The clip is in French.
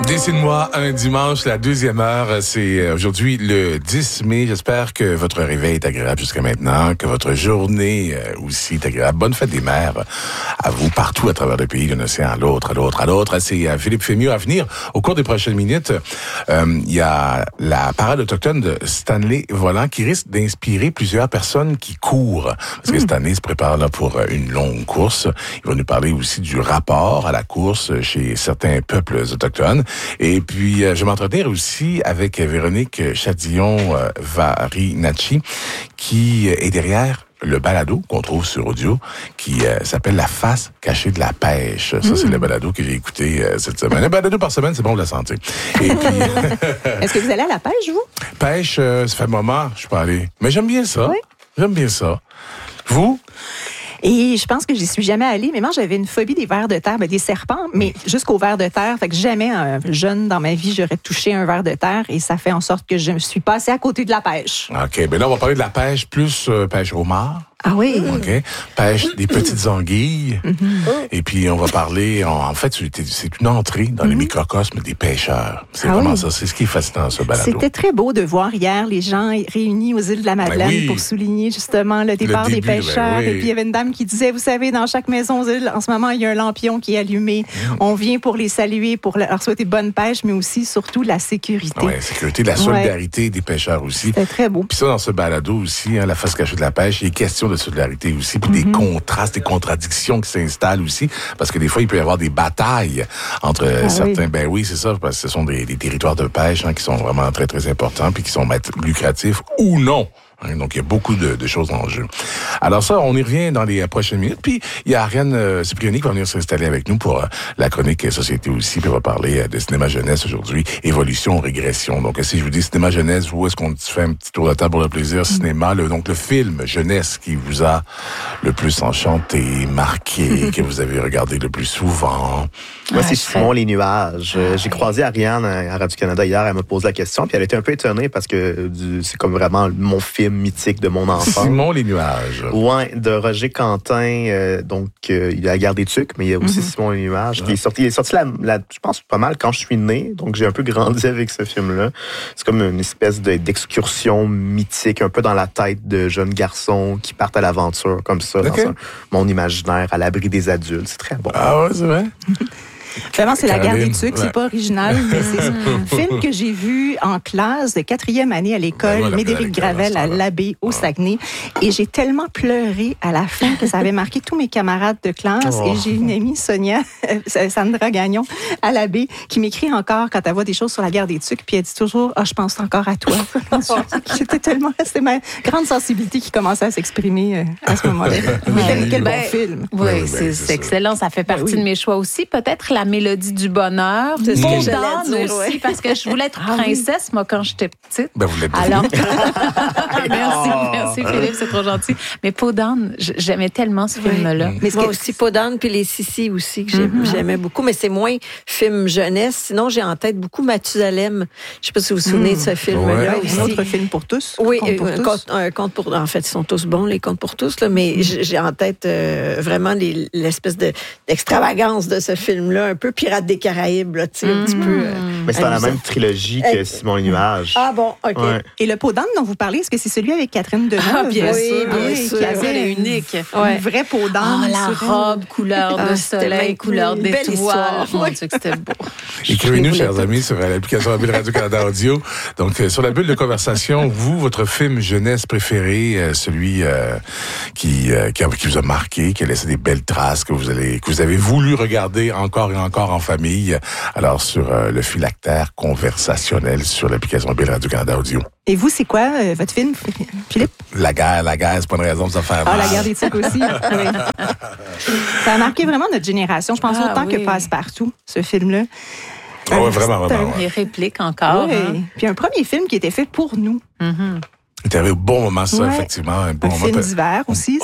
Dessine-moi un dimanche, la deuxième heure. C'est aujourd'hui le 10 mai. J'espère que votre réveil est agréable jusqu'à maintenant, que votre journée aussi est agréable. Bonne fête des mères à vous partout à travers le pays, d'un océan à l'autre, à l'autre, à l'autre. C'est Philippe Fémieux à venir. Au cours des prochaines minutes, il y a la parade autochtone de Stanley Volant qui risque d'inspirer plusieurs personnes qui courent. Parce que Stanley se prépare là pour une longue course. Il va nous parler aussi du rapport à la course chez certains peuples autochtones. Et puis, je vais m'entretenir aussi avec Véronique Chadillon-Varinacci, qui est derrière le balado qu'on trouve sur audio, qui s'appelle La face cachée de la pêche. Ça, c'est le balado que j'ai écouté cette semaine. Un balado par semaine, c'est bon de la santé. Et puis... Est-ce que vous allez à la pêche, vous? Pêche, ça fait un moment, je suis pas allé. Mais j'aime bien ça. Oui. J'aime bien ça. Vous? Et je pense que j'y suis jamais allée, mais moi, j'avais une phobie des vers de terre, des serpents, mais jusqu'aux vers de terre. Fait que jamais, jeune dans ma vie, j'aurais touché un ver de terre et ça fait en sorte que je me suis passée à côté de la pêche. OK. Ben là, on va parler de la pêche, plus pêche au homard. Ah oui? OK. Pêche des petites anguilles. Et puis, on va parler, en fait, c'est une entrée dans les microcosmes des pêcheurs. C'est vraiment ça. C'est ce qui est fascinant, ce balado. C'était très beau de voir hier les gens réunis aux îles de la Madeleine pour souligner justement le départ des pêcheurs. Et puis, il y avait une dame qui disait, vous savez, dans chaque maison aux îles, en ce moment, il y a un lampion qui est allumé. On vient pour les saluer, pour leur souhaiter bonne pêche, mais aussi, surtout, la sécurité. Oui, la sécurité, la solidarité des pêcheurs aussi. C'était très beau. Puis ça, dans ce balado aussi, la face cachée de la pêche, il est question de solidarité aussi, puis des contrastes, des contradictions qui s'installent aussi, parce que des fois, il peut y avoir des batailles entre certains... Ben oui, c'est ça, parce que ce sont des territoires de pêche qui sont vraiment très, très importants, puis qui sont lucratifs ou non. Donc, il y a beaucoup de choses en jeu. Alors ça, on y revient dans les prochaines minutes. Puis, il y a Ariane Cipriani qui va venir s'installer avec nous pour la chronique Société aussi. Puis, on va parler de cinéma jeunesse aujourd'hui. Évolution, régression. Donc, si je vous dis cinéma jeunesse, où est-ce qu'on fait un petit tour de table pour le plaisir? Cinéma, donc le film jeunesse qui vous a le plus enchanté, marqué, que vous avez regardé le plus souvent. Moi, c'est Simon les nuages. J'ai croisé Ariane à Radio-Canada hier. Elle me pose la question. Puis, elle était un peu étonnée parce que c'est comme vraiment mon film mythique de mon enfance. Simon les nuages. Ouais, de Roger Quentin. Donc, il y a La Guerre des Tucs, mais il y a aussi Simon les nuages. Qui est sorti, je pense, pas mal quand je suis né. Donc, j'ai un peu grandi avec ce film-là. C'est comme une espèce d'excursion mythique, un peu dans la tête de jeunes garçons qui partent à l'aventure comme ça, dans un monde imaginaire, à l'abri des adultes. C'est très bon. Ah ouais, c'est vrai? Vraiment, c'est La Guerre des Tucs, c'est pas original, mais c'est un film que j'ai vu en classe de 4e année à l'école Médéric Gravel à l'Abbé au Saguenay. Et j'ai tellement pleuré à la fin que ça avait marqué tous mes camarades de classe. Et j'ai une amie, Sandra Gagnon, à l'Abbé, qui m'écrit encore quand elle voit des choses sur La Guerre des Tucs. Puis elle dit toujours, je pense encore à toi. C'était ma grande sensibilité qui commençait à s'exprimer à ce moment-là. Quel bon film. Oui, c'est excellent. Ça fait partie de mes choix aussi. Peut-être La Mélodie du bonheur. C'est ce que j'allais dire aussi, parce que je voulais être princesse, moi, quand j'étais petite. Ben, vous l'êtes. Alors, merci Philippe, c'est trop gentil. Mais Peau d'âne, j'aimais tellement ce film-là. Mais moi aussi, Peau d'âne, puis Les Sissi aussi, que j'aimais beaucoup, mais c'est moins film jeunesse. Sinon, j'ai en tête beaucoup Mathusalem. Je ne sais pas si vous vous souvenez de ce film-là. Un autre film pour tous. Oui, un conte pour... En fait, ils sont tous bons, les contes pour tous, là, mais j'ai en tête vraiment l'espèce d'extravagance de ce film-là, un peu Pirates des Caraïbes, là, tu sais, un petit peu... mais c'est dans la même trilogie que Simon les nuages. Ah bon, OK. Ouais. Et le Peau d'âne dont vous parlez, est-ce que c'est celui avec Catherine Deneuve? Ah, bien sûr. Qui avait unique. Une vraie peau d'âne. La robe, couleur de soleil, couleur d'étoile. Mon Dieu, que c'était beau. Écrivez-nous, chers amis, sur l'application mobile Radio-Canada Audio. Donc, sur la bulle de conversation, votre film jeunesse préféré, celui qui vous a marqué, qui a laissé des belles traces, que vous avez voulu regarder encore et encore en famille. Alors, sur le phylactère conversationnel sur l'application mobile Radio-Canada Audio. Et vous, c'est quoi votre film, Philippe? La guerre, c'est pas une raison de se faire mal. La Guerre des Tucs aussi. Oui. Ça a marqué vraiment notre génération. Je pense autant que Passe-Partout, ce film-là. Oui, vraiment. Les répliques encore. Oui. Puis un premier film qui était fait pour nous. C'était un bon moment, ça, effectivement. Un bon film d'hiver aussi.